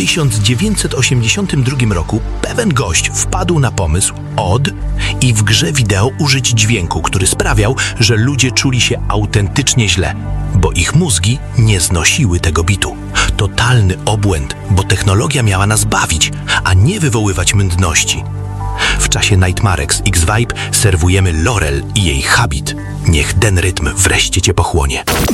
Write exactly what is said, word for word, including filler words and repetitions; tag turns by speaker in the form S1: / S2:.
S1: tysiąc dziewięćset osiemdziesiątym drugim roku pewien gość wpadł na pomysł od i w grze wideo użyć dźwięku, który sprawiał, że ludzie czuli się autentycznie źle, bo ich mózgi nie znosiły tego bitu. Totalny obłęd, bo technologia miała nas bawić, a nie wywoływać mędności. W czasie Nightmarex X-Vibe serwujemy Laurel i jej habit. Niech ten rytm wreszcie cię pochłonie.